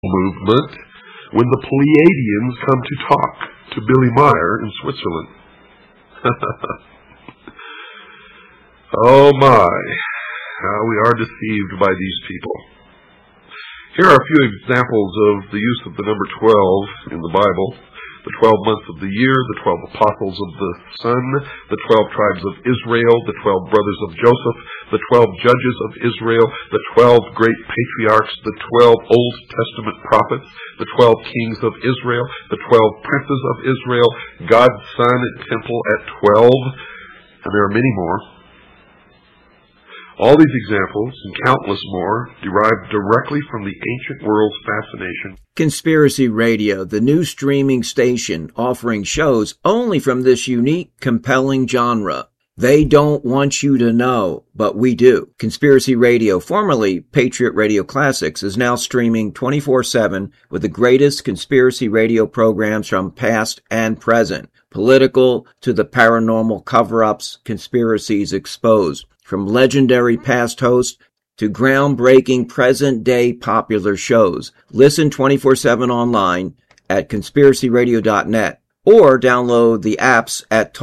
movement when the Pleiadians come to talk to Billy Meyer in Switzerland. Oh my, how we are deceived by these people. Here are a few examples of the use of the number 12 in the Bible. The 12 months of the year, the 12 apostles of the sun, the 12 tribes of Israel, the 12 brothers of Joseph, the 12 judges of Israel, the 12 great patriarchs, the 12 Old Testament prophets, the 12 kings of Israel, the 12 princes of Israel, God's Son and temple at 12, and there are many more. All these examples, and countless more, derive directly from the ancient world's fascination. Conspiracy Radio, the new streaming station offering shows only from this unique, compelling genre. They don't want you to know, but we do. Conspiracy Radio, formerly Patriot Radio Classics, is now streaming 24/7 with the greatest conspiracy radio programs from past and present. Political to the paranormal cover-ups, conspiracies exposed. From legendary past hosts to groundbreaking present-day popular shows. Listen 24/7 online at conspiracyradio.net or download the apps at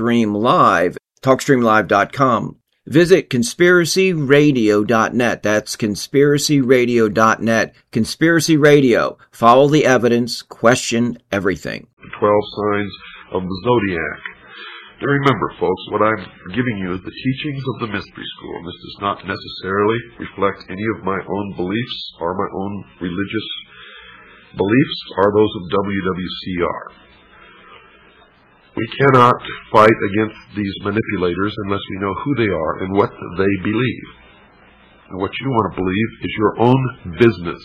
TalkStreamLive.com. Visit conspiracyradio.net. That's conspiracyradio.net. Conspiracy Radio. Follow the evidence. Question everything. The 12 signs of the zodiac. Now remember, folks, what I'm giving you is the teachings of the Mystery School. This does not necessarily reflect any of my own beliefs or my own religious beliefs or those of WWCR. We cannot fight against these manipulators unless we know who they are and what they believe. And what you want to believe is your own business.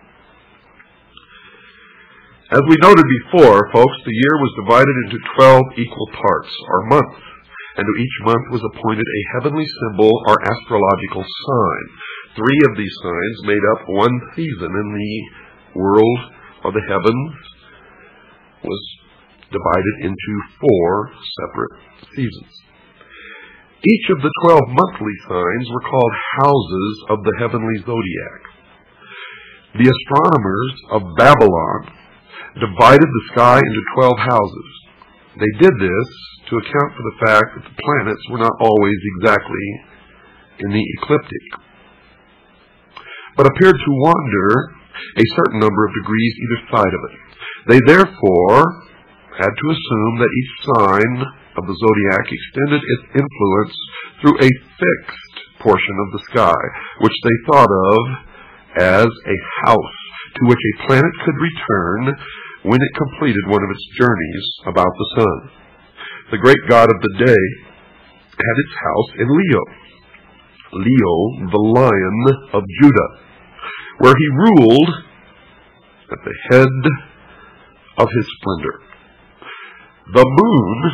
As we noted before, folks, the year was divided into 12 equal parts, or months, and to each month was appointed a heavenly symbol or astrological sign. 3 of these signs made up one season, and the world or the heavens was divided into 4 separate seasons. Each of the 12 monthly signs were called houses of the heavenly zodiac. The astronomers of Babylon divided the sky into 12 houses. They did this to account for the fact that the planets were not always exactly in the ecliptic, but appeared to wander a certain number of degrees either side of it. They therefore had to assume that each sign of the zodiac extended its influence through a fixed portion of the sky, which they thought of as a house to which a planet could return when it completed one of its journeys about the sun. The great god of the day had its house in Leo, the Lion of Judah, where he ruled at the head of his splendor. The moon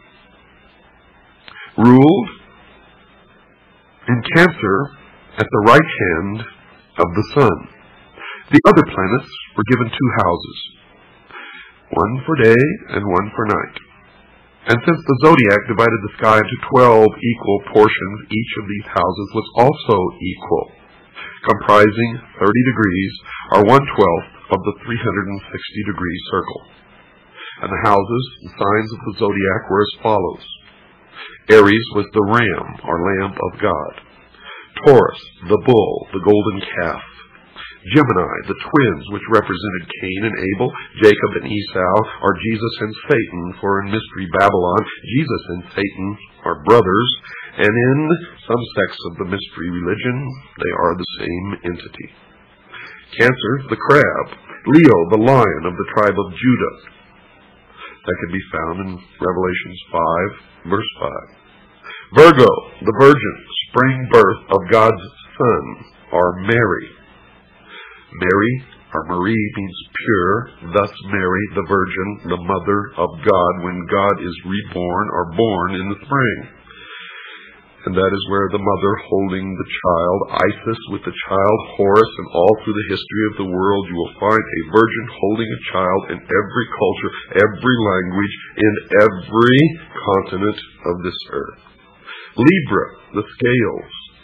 ruled in Cancer at the right hand of the sun. The other planets were given 2 houses, one for day and one for night. And since the zodiac divided the sky into 12 equal portions, each of these houses was also equal, comprising 30 degrees, or 1/12 of the 360-degree circle. And the houses, the signs of the zodiac, were as follows. Aries was the ram, or lamb of God. Taurus, the bull, the golden calf. Gemini, the twins, which represented Cain and Abel. Jacob and Esau are Jesus and Satan, for in Mystery Babylon, Jesus and Satan are brothers, and in some sects of the mystery religion, they are the same entity. Cancer, the crab. Leo, the lion of the tribe of Judah. That can be found in Revelations 5, verse 5. Virgo, the virgin, spring birth of God's Son, or Mary. Mary, or Marie, means pure, thus Mary, the Virgin, the Mother of God, when God is reborn or born in the spring. And that is where the mother holding the child, Isis with the child, Horus, and all through the history of the world, you will find a virgin holding a child in every culture, every language, in every continent of this earth. Libra, the scales.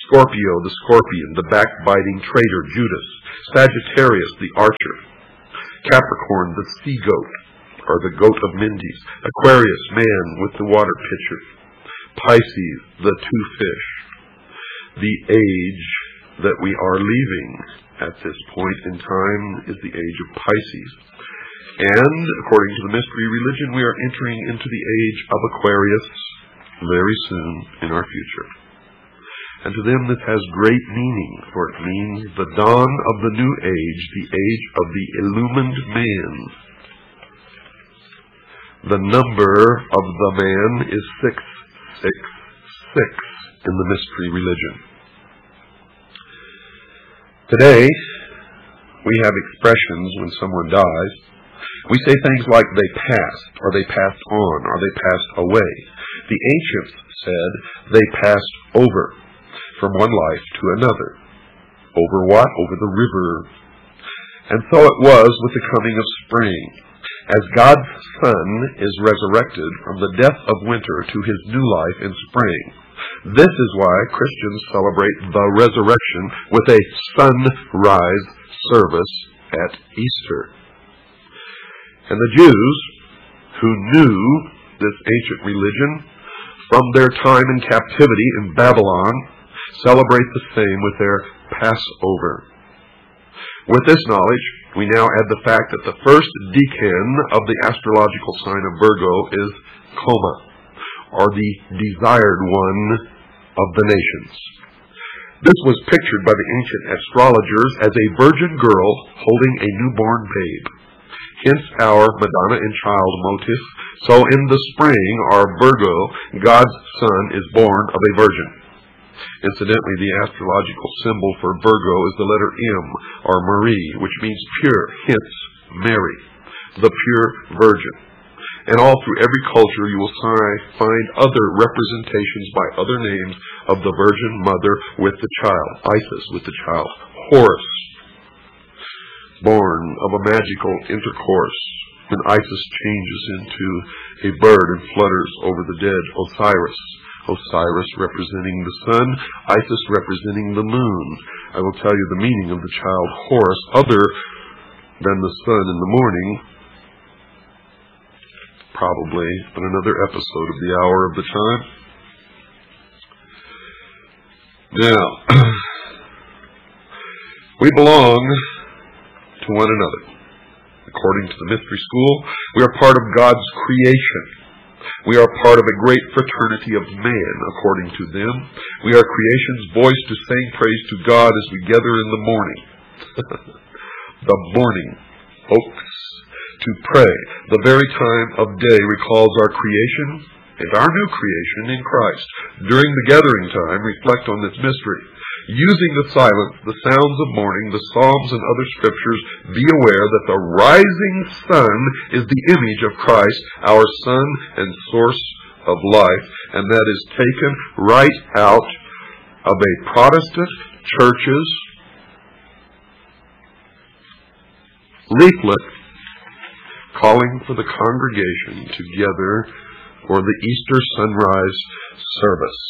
Scorpio, the scorpion, the backbiting traitor, Judas. Sagittarius, the archer. Capricorn, the sea-goat, or the goat of Mendes. Aquarius, man with the water pitcher. Pisces, the two fish. The age that we are leaving at this point in time is the age of Pisces. And, according to the mystery religion, we are entering into the age of Aquarius very soon in our future. And to them this has great meaning, for it means the dawn of the new age, the age of the illumined man. The number of the man is 666 in the mystery religion. Today, we have expressions when someone dies. We say things like they passed, or they passed on, or they passed away. The ancients said they passed over from one life to another. Over what? Over the river. And so it was with the coming of spring. As God's Son is resurrected from the death of winter to his new life in spring, this is why Christians celebrate the resurrection with a sunrise service at Easter. And the Jews, who knew this ancient religion from their time in captivity in Babylon, celebrate the same with their Passover. With this knowledge, we now add the fact that the first decan of the astrological sign of Virgo is Coma, or the desired one of the nations. This was pictured by the ancient astrologers as a virgin girl holding a newborn babe. Hence our Madonna and Child motif. So in the spring, our Virgo, God's Son, is born of a virgin. Incidentally, the astrological symbol for Virgo is the letter M, or Marie, which means pure, hence Mary, the pure virgin. And all through every culture you will find other representations by other names of the Virgin Mother with the child. Isis with the child. Horus, born of a magical intercourse, when Isis changes into a bird and flutters over the dead. Osiris representing the sun, Isis representing the moon. I will tell you the meaning of the child Horus, other than the sun in the morning, probably on another episode of the Hour of the Time. Now, we belong to one another. According to the mystery school, we are part of God's creation. We are part of a great fraternity of man, according to them. We are creation's voice to sing praise to God as we gather in the morning. The morning, folks, to pray. The very time of day recalls our creation and our new creation in Christ. During the gathering time, reflect on this mystery. Using the silence, the sounds of morning, the psalms and other scriptures, be aware that the rising sun is the image of Christ, our Son and source of life, and that is taken right out of a Protestant church's leaflet calling for the congregation together for the Easter sunrise service.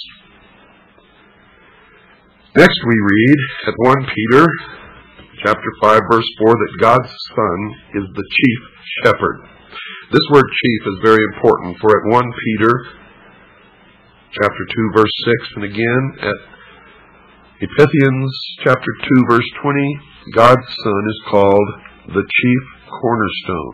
Next we read at 1 Peter chapter 5 verse 4 that God's Son is the chief shepherd. This word chief is very important, for at 1 Peter chapter 2 verse 6 and again at Ephesians chapter 2 verse 20, God's Son is called the chief cornerstone.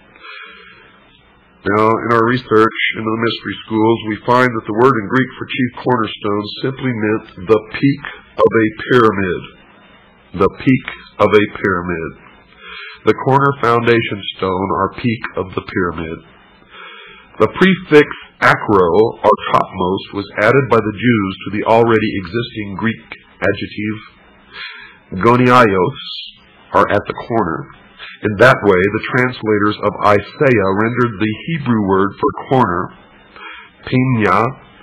Now, in our research into the mystery schools, we find that the word in Greek for chief cornerstone simply meant the peak of a pyramid. The peak of a pyramid. The corner foundation stone, or peak of the pyramid. The prefix acro, or topmost, was added by the Jews to the already existing Greek adjective goniaios, or at the corner. In that way, the translators of Isaiah rendered the Hebrew word for corner, pinya,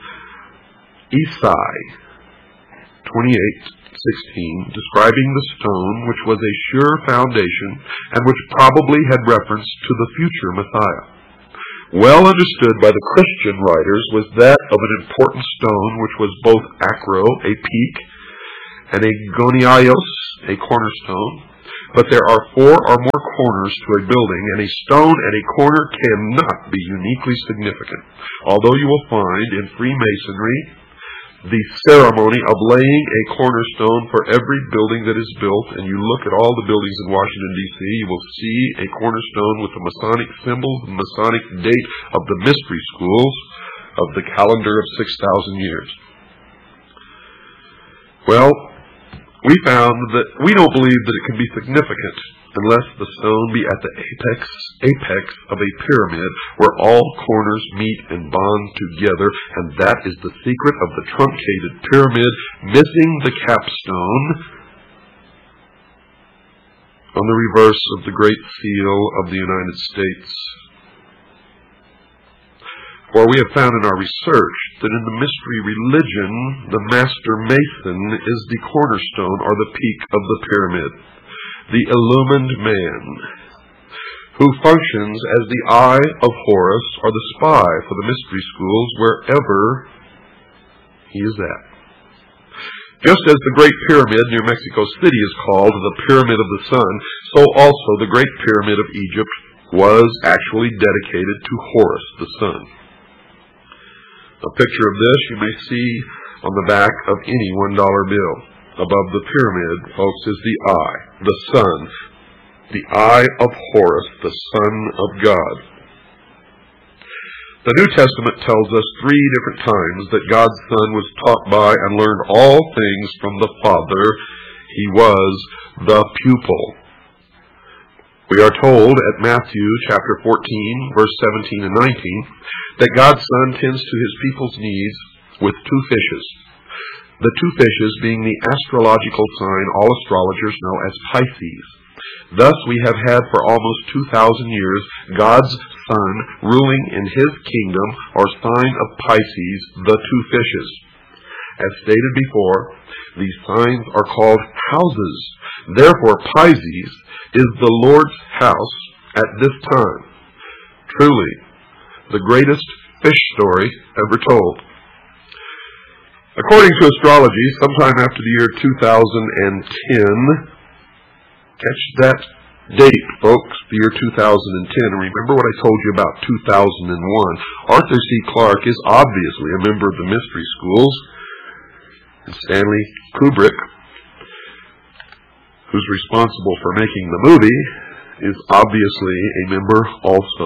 Isai 28:16, describing the stone which was a sure foundation and which probably had reference to the future Messiah. Well understood by the Christian writers was that of an important stone which was both acro, a peak, and a goniaios, a cornerstone. But there are 4 or more corners to a building, and a stone at a corner cannot be uniquely significant. Although you will find in Freemasonry the ceremony of laying a cornerstone for every building that is built, and you look at all the buildings in Washington, D.C., you will see a cornerstone with the Masonic symbols, the Masonic date of the mystery schools of the calendar of 6,000 years. Well, we found that we don't believe that it can be significant unless the stone be at the apex of a pyramid where all corners meet and bond together, and that is the secret of the truncated pyramid, missing the capstone on the reverse of the Great Seal of the United States. For we have found in our research that in the mystery religion, the master mason is the cornerstone or the peak of the pyramid, the illumined man, who functions as the eye of Horus or the spy for the mystery schools wherever he is at. Just as the Great Pyramid near Mexico City is called the Pyramid of the Sun, so also the Great Pyramid of Egypt was actually dedicated to Horus the Sun. A picture of this you may see on the back of any $1 bill. Above the pyramid, folks, is the eye, the sun, the eye of Horus, the Son of God. The New Testament tells us 3 different times that God's Son was taught by and learned all things from the Father. He was the pupil. We are told at Matthew chapter 14, verse 17 and 19, that God's Son tends to his people's needs with 2 fishes. The 2 fishes being the astrological sign all astrologers know as Pisces. Thus we have had for almost 2,000 years God's Son ruling in his kingdom or sign of Pisces, the 2 fishes. As stated before, these signs are called houses. Therefore Pisces is the Lord's house at this time. Truly, the greatest fish story ever told. According to astrology, sometime after the year 2010, catch that date, folks, the year 2010, and remember what I told you about 2001. Arthur C. Clarke is obviously a member of the mystery schools, and Stanley Kubrick, who's responsible for making the movie, is obviously a member also.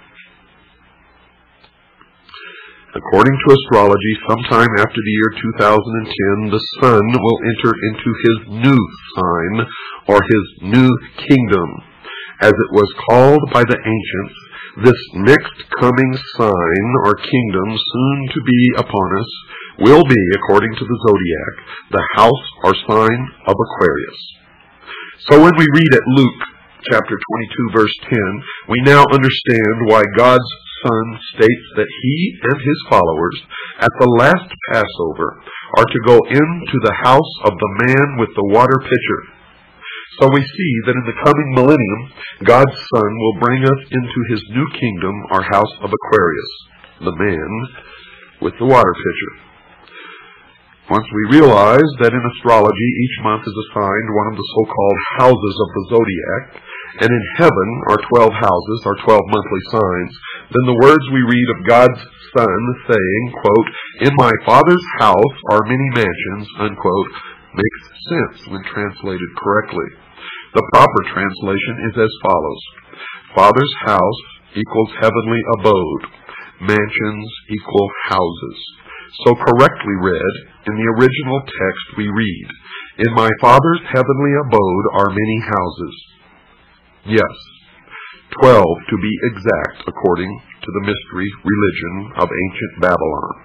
According to astrology, sometime after the year 2010, the sun will enter into his new sign, or his new kingdom. As it was called by the ancients, this next coming sign or kingdom soon to be upon us will be, according to the zodiac, the house or sign of Aquarius. So when we read at Luke chapter 22, verse 10, we now understand why God's Son states that he and his followers at the last Passover are to go into the house of the man with the water pitcher. So we see that in the coming millennium, God's Son will bring us into his new kingdom, or house of Aquarius, the man with the water pitcher. Once we realize that in astrology each month is assigned one of the so-called houses of the zodiac, and in heaven are 12 houses, or 12 monthly signs, then the words we read of God's Son saying, quote, "In my Father's house are many mansions," unquote, makes sense when translated correctly. The proper translation is as follows: Father's house equals heavenly abode. Mansions equal houses. So correctly read, in the original text we read, "In my Father's heavenly abode are many houses." Yes, 12 to be exact, according to the mystery religion of ancient Babylon.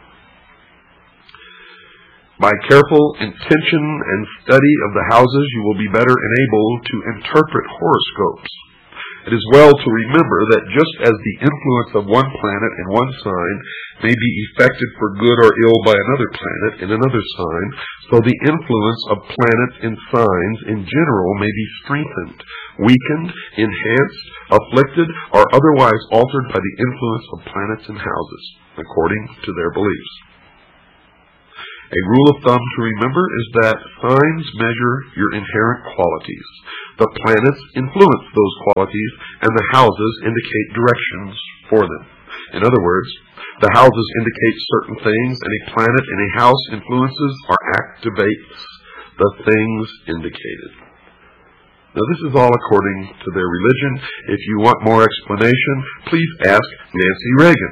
By careful intention and study of the houses, you will be better enabled to interpret horoscopes. It is well to remember that just as the influence of one planet in one sign may be effected for good or ill by another planet in another sign, so the influence of planets in signs in general may be strengthened, weakened, enhanced, afflicted, or otherwise altered by the influence of planets and houses, according to their beliefs. A rule of thumb to remember is that signs measure your inherent qualities. The planets influence those qualities, and the houses indicate directions for them. In other words, the houses indicate certain things, and a planet in a house influences or activates the things indicated. Now, this is all according to their religion. If you want more explanation, please ask Nancy Reagan.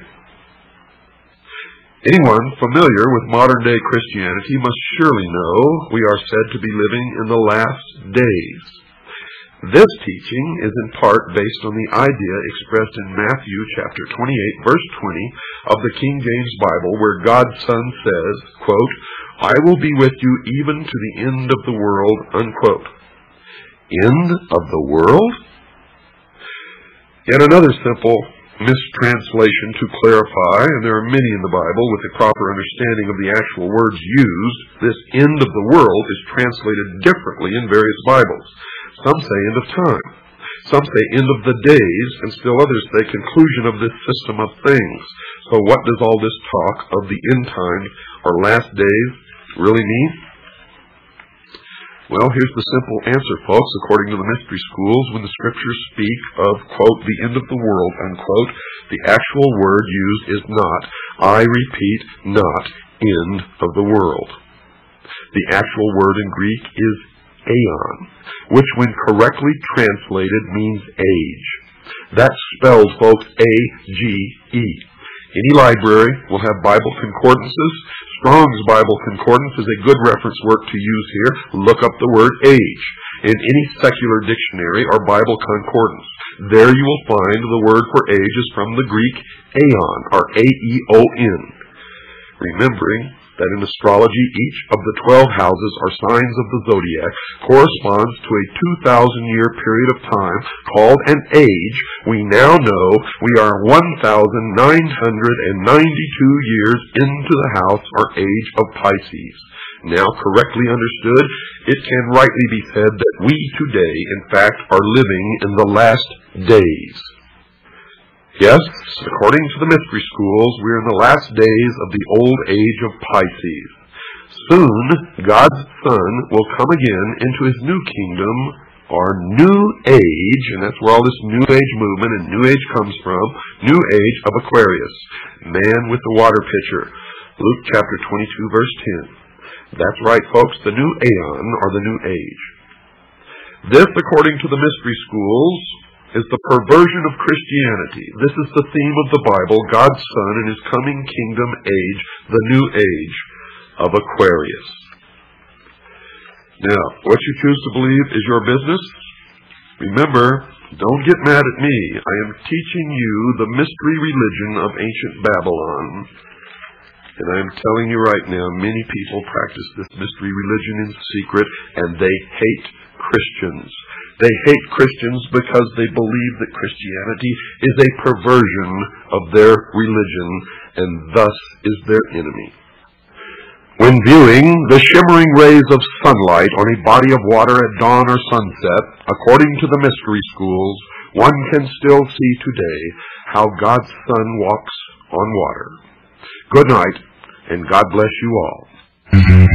Anyone familiar with modern-day Christianity must surely know we are said to be living in the last days. This teaching is in part based on the idea expressed in Matthew chapter 28, verse 20 of the King James Bible, where God's Son says, quote, "I will be with you even to the end of the world," unquote. End of the world? Yet another simple mistranslation to clarify, and there are many in the Bible with a proper understanding of the actual words used. This end of the world is translated differently in various Bibles. Some say end of time, some say end of the days, and still others say conclusion of this system of things. So what does all this talk of the end times or last days really mean? Well, here's the simple answer, folks. According to the mystery schools, when the scriptures speak of, quote, the end of the world, unquote, the actual word used is not, I repeat, not, end of the world. The actual word in Greek is aeon, which when correctly translated means age. That's spelled, folks, A-G-E. Any library will have Bible concordances. Strong's Bible Concordance is a good reference work to use here. Look up the word age in any secular dictionary or Bible concordance. There you will find the word for age is from the Greek aeon, or A-E-O-N. Remembering that in astrology each of the 12 houses or signs of the zodiac corresponds to a 2,000-year period of time called an age, we now know we are 1,992 years into the house or age of Pisces. Now correctly understood, it can rightly be said that we today, in fact, are living in the last days. Yes, according to the mystery schools, we're in the last days of the old age of Pisces. Soon, God's Son will come again into his new kingdom, or new age, and that's where all this new age movement and new age comes from, new age of Aquarius, man with the water pitcher, Luke chapter 22, verse 10. That's right, folks, the new aeon, or the new age. This, according to the mystery schools, is the perversion of Christianity. This is the theme of the Bible, God's Son and his coming kingdom age, the new age of Aquarius. Now, what you choose to believe is your business. Remember, don't get mad at me. I am teaching you the mystery religion of ancient Babylon. And I am telling you right now, many people practice this mystery religion in secret, and they hate Christians. They hate Christians because they believe that Christianity is a perversion of their religion and thus is their enemy. When viewing the shimmering rays of sunlight on a body of water at dawn or sunset, according to the mystery schools, one can still see today how God's Son walks on water. Good night, and God bless you all.